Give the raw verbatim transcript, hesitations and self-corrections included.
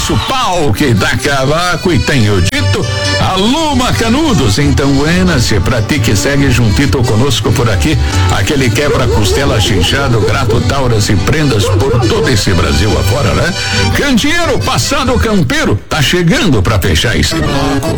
nosso pau que dá cavaco e tem o dito. Alô, Macanudos, então buenas, pra ti que segue juntito conosco por aqui, aquele quebra-costela chinchado, grato, tauras e prendas por todo esse Brasil afora, né? Candeeiro, passado campeiro, tá chegando pra fechar esse bloco.